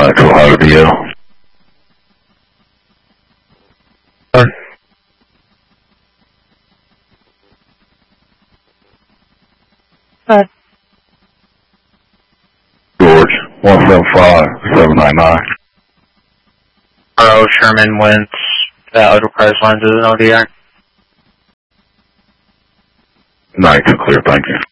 Metro, how do you? George, 175799. Hello, Sherman Wentz, Enterprise Lines is an ODR. 9-2 clear, thank you.